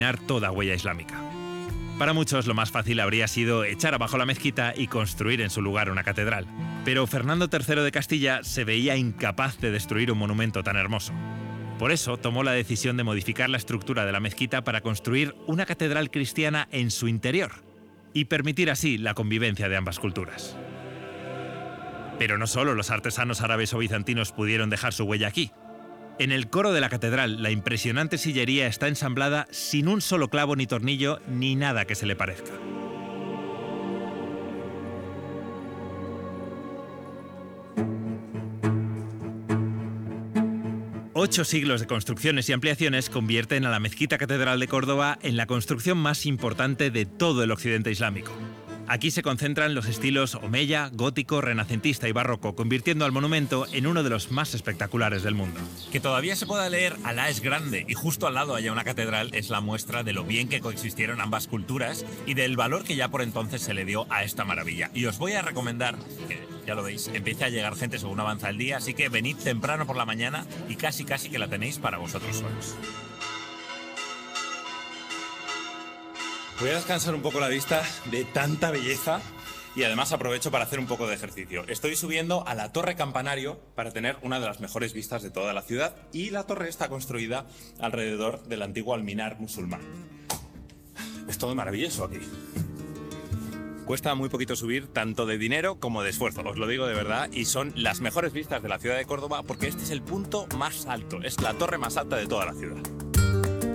toda huella islámica. Para muchos lo más fácil habría sido echar abajo la mezquita y construir en su lugar una catedral. Pero Fernando III de Castilla se veía incapaz de destruir un monumento tan hermoso. Por eso tomó la decisión de modificar la estructura de la mezquita para construir una catedral cristiana en su interior y permitir así la convivencia de ambas culturas. Pero no solo los artesanos árabes o bizantinos pudieron dejar su huella aquí. En el coro de la catedral, la impresionante sillería está ensamblada sin un solo clavo ni tornillo ni nada que se le parezca. Ocho siglos de construcciones y ampliaciones convierten a la Mezquita Catedral de Córdoba en la construcción más importante de todo el occidente islámico. Aquí se concentran los estilos omeya, gótico, renacentista y barroco, convirtiendo al monumento en uno de los más espectaculares del mundo. Que todavía se pueda leer Alá es grande y justo al lado haya una catedral es la muestra de lo bien que coexistieron ambas culturas y del valor que ya por entonces se le dio a esta maravilla. Y os voy a recomendar que, ya lo veis, empiece a llegar gente según avanza el día, así que venid temprano por la mañana y casi que la tenéis para vosotros solos. Voy a descansar un poco la vista de tanta belleza y además aprovecho para hacer un poco de ejercicio. Estoy subiendo a la Torre Campanario para tener una de las mejores vistas de toda la ciudad y la torre está construida alrededor del antiguo alminar musulmán. Es todo maravilloso aquí. Cuesta muy poquito subir, tanto de dinero como de esfuerzo, os lo digo de verdad, y son las mejores vistas de la ciudad de Córdoba porque este es el punto más alto, es la torre más alta de toda la ciudad.